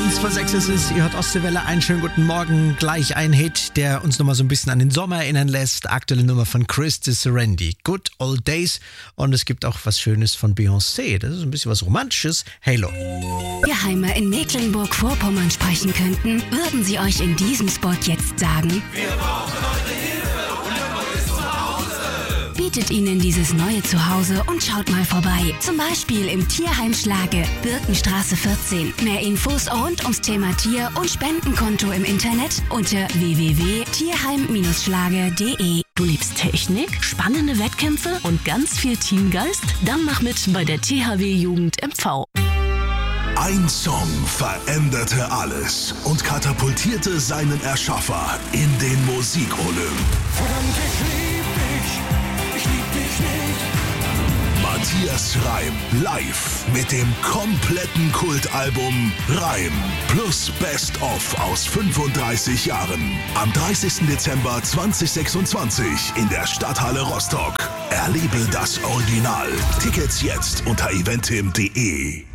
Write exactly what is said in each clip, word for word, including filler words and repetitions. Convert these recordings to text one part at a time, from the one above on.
eins vor sechs ist es, ihr hört Ostseewelle, einen schönen guten Morgen. Gleich ein Hit, der uns nochmal so ein bisschen an den Sommer erinnern lässt. Aktuelle Nummer von Chris de Serendi, Good Old Days. Und es gibt auch was Schönes von Beyoncé, das ist ein bisschen was Romantisches, Halo. Geheimer in Mecklenburg-Vorpommern sprechen könnten, würden sie euch in diesem Spot jetzt sagen: Wir brauchen eure Hilfe und ein neues Zuhause. Bietet ihnen dieses neue Zuhause und schaut mal vorbei. Zum Beispiel im Tierheim Schlage, Birkenstraße vierzehn. Mehr Infos rund ums Thema Tier- und Spendenkonto im Internet unter w w w punkt tierheim schlage punkt de. Du liebst Technik, spannende Wettkämpfe und ganz viel Teamgeist? Dann mach mit bei der T H W Jugend M V. Ein Song veränderte alles und katapultierte seinen Erschaffer in den Musikolymp. Verdammt, ich lieb dich, ich lieb dich nicht. Matthias Reim live mit dem kompletten Kultalbum Reim plus Best of aus fünfunddreißig Jahren. Am dreißigsten Dezember zweitausendsechsundzwanzig in der Stadthalle Rostock. Erlebe das Original. Tickets jetzt unter eventim punkt de.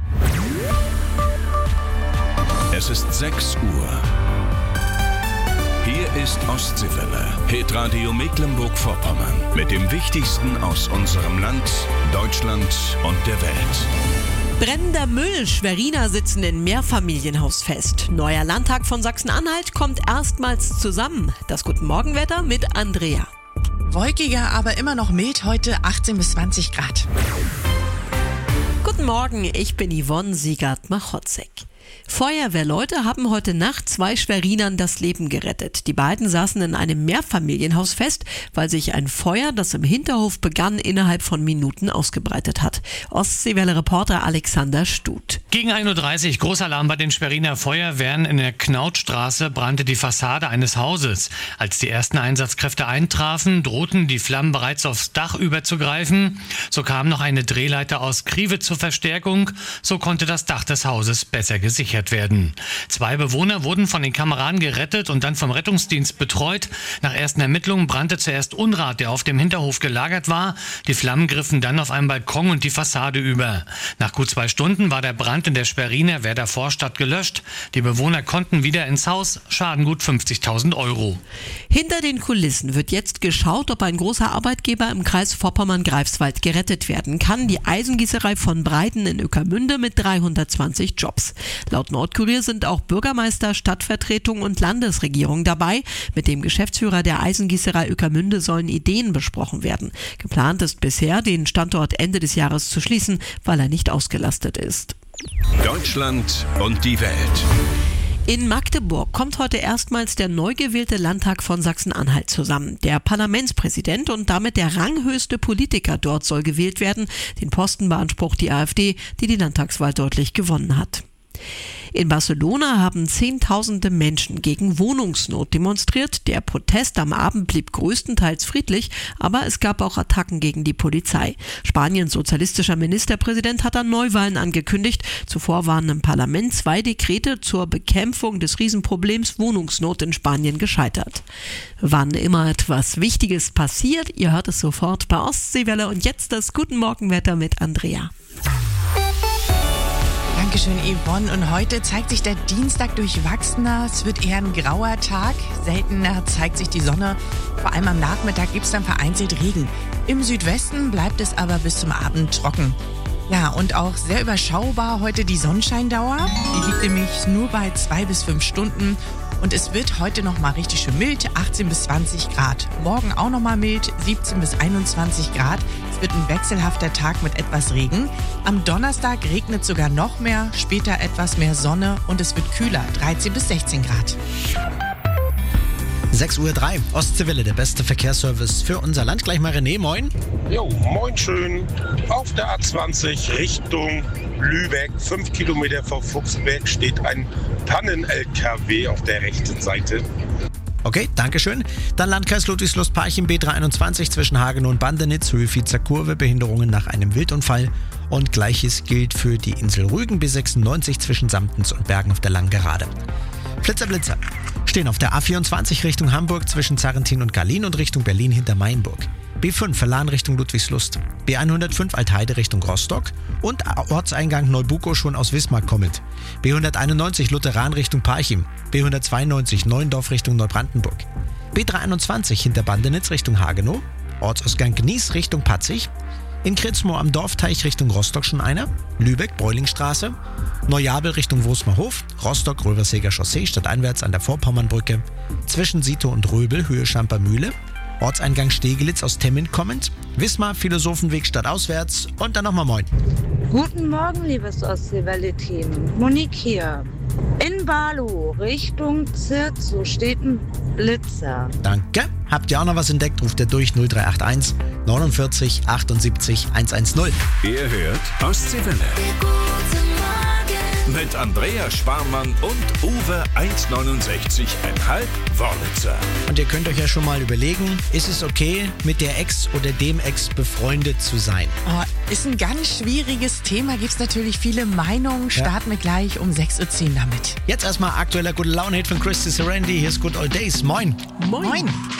Es ist sechs Uhr. Hier ist Ostseewelle, Hitradio Mecklenburg-Vorpommern. Mit dem Wichtigsten aus unserem Land, Deutschland und der Welt. Brennender Müll, Schweriner sitzen in Mehrfamilienhaus fest. Neuer Landtag von Sachsen-Anhalt kommt erstmals zusammen. Das Guten Morgenwetter mit Andrea. Wolkiger, aber immer noch mild heute, achtzehn bis zwanzig Grad. Guten Morgen, ich bin Yvonne Siegert-Machotzek. Feuerwehrleute haben heute Nacht zwei Schwerinern das Leben gerettet. Die beiden saßen in einem Mehrfamilienhaus fest, weil sich ein Feuer, das im Hinterhof begann, innerhalb von Minuten ausgebreitet hat. Ostseewelle-Reporter Alexander Stut. Gegen ein Uhr dreißig Großalarm bei den Schweriner Feuerwehren. In der Knautstraße brannte die Fassade eines Hauses. Als die ersten Einsatzkräfte eintrafen, drohten die Flammen bereits aufs Dach überzugreifen. So kam noch eine Drehleiter aus Krive zur Verstärkung. So konnte das Dach des Hauses besser gesichert werden. Zwei Bewohner wurden von den Kameraden gerettet und dann vom Rettungsdienst betreut. Nach ersten Ermittlungen brannte zuerst Unrat, der auf dem Hinterhof gelagert war. Die Flammen griffen dann auf einen Balkon und die Fassade über. Nach gut zwei Stunden war der Brand in der Schweriner Werder Vorstadt gelöscht. Die Bewohner konnten wieder ins Haus, Schaden gut fünfzigtausend Euro. Hinter den Kulissen wird jetzt geschaut, ob ein großer Arbeitgeber im Kreis Vorpommern-Greifswald gerettet werden kann. Die Eisengießerei von Breiten in Ueckermünde mit dreihundertzwanzig Jobs. Laut Nordkurier sind auch Bürgermeister, Stadtvertretung und Landesregierung dabei. Mit dem Geschäftsführer der Eisengießerei Ueckermünde sollen Ideen besprochen werden. Geplant ist bisher, den Standort Ende des Jahres zu schließen, weil er nicht ausgelastet ist. Deutschland und die Welt. In Magdeburg kommt heute erstmals der neu gewählte Landtag von Sachsen-Anhalt zusammen. Der Parlamentspräsident und damit der ranghöchste Politiker dort soll gewählt werden. Den Posten beansprucht die AfD, die die Landtagswahl deutlich gewonnen hat. In Barcelona haben Zehntausende Menschen gegen Wohnungsnot demonstriert. Der Protest am Abend blieb größtenteils friedlich, aber es gab auch Attacken gegen die Polizei. Spaniens sozialistischer Ministerpräsident hat dann Neuwahlen angekündigt. Zuvor waren im Parlament zwei Dekrete zur Bekämpfung des Riesenproblems Wohnungsnot in Spanien gescheitert. Wann immer etwas Wichtiges passiert, ihr hört es sofort bei Ostseewelle. Und jetzt das Guten Morgenwetter mit Andrea. Dankeschön, Yvonne. Und heute zeigt sich der Dienstag durchwachsener. Es wird eher ein grauer Tag. Seltener zeigt sich die Sonne. Vor allem am Nachmittag gibt es dann vereinzelt Regen. Im Südwesten bleibt es aber bis zum Abend trocken. Ja, und auch sehr überschaubar heute die Sonnenscheindauer. Die liegt nämlich nur bei zwei bis fünf Stunden. Und es wird heute noch mal richtig schön mild, achtzehn bis zwanzig Grad. Morgen auch noch mal mild, siebzehn bis einundzwanzig Grad. Es wird ein wechselhafter Tag mit etwas Regen. Am Donnerstag regnet sogar noch mehr, später etwas mehr Sonne und es wird kühler, dreizehn bis sechzehn Grad. sechs Uhr drei, Ostseewelle, der beste Verkehrsservice für unser Land. Gleich mal René, moin. Jo, moin schön. Auf der A zwanzig Richtung Lübeck, fünf Kilometer vor Fuchsberg, steht ein Pannen-L K W auf der rechten Seite. Okay, dankeschön. Dann Landkreis Ludwigslust-Parchim, B dreihunderteinundzwanzig zwischen Hagen und Bandenitz, Höhe Viezer Kurve, Behinderungen nach einem Wildunfall. Und gleiches gilt für die Insel Rügen, B sechsundneunzig zwischen Samtens und Bergen auf der Langgerade. Flitzer, Blitzer stehen auf der A vierundzwanzig Richtung Hamburg zwischen Zarrentin und Gallien und Richtung Berlin hinter Mainburg. B fünf Verlan Richtung Ludwigslust, B hundertfünf Altheide Richtung Rostock und Ortseingang Neubukow schon aus Wismar kommend, B hunderteinundneunzig Lutheran Richtung Parchim, B hundertzweiundneunzig Neuendorf Richtung Neubrandenburg, B dreihunderteinundzwanzig hinter Bandenitz Richtung Hagenow, Ortsausgang Gnies Richtung Patzig, in Kritzmoor am Dorfteich Richtung Rostock schon einer, Lübeck Bräulingstraße, Neujabel Richtung Wosmerhof, Rostock Röverseger Chaussee stadteinwärts an der Vorpommernbrücke, zwischen Sito und Röbel Höhe Schampermühle, Ortseingang Stegelitz aus Temmin kommend, Wismar Philosophenweg stadtauswärts und dann nochmal moin. Guten Morgen, liebes Ostseewelle-Team. Monique hier. In Balu, Richtung Zirzu, steht ein Blitzer. Danke. Habt ihr auch noch was entdeckt? Ruft ihr durch null drei acht eins neunundvierzig achtundsiebzig hundertzehn. Ihr hört Ostseewelle. Mit Andrea Sparmann und Uwe eins neunundsechzig Komma fünf Wörlitzer. Und ihr könnt euch ja schon mal überlegen, ist es okay, mit der Ex oder dem Ex befreundet zu sein? Oh, ist ein ganz schwieriges Thema, gibt es natürlich viele Meinungen. Starten wir gleich um sechs Uhr zehn damit. Jetzt erstmal aktueller gute Laune-Hit von Christy Serenity. Hier ist Good Old Days. Moin. Moin. Moin.